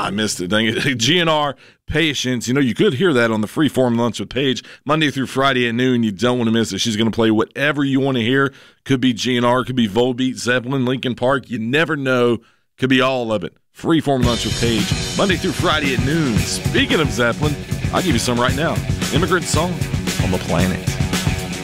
I missed it. Dang it. GNR Patience. You know, you could hear that on the Freeform Lunch with Paige Monday through Friday at noon. You don't want to miss it. She's going to play whatever you want to hear. Could be GNR, could be Volbeat, Zeppelin, Linkin Park. You never know. Could be all of it. Freeform Lunch with Paige Monday through Friday at noon. Speaking of Zeppelin, I'll give you some right now. Immigrant Song on the Planet.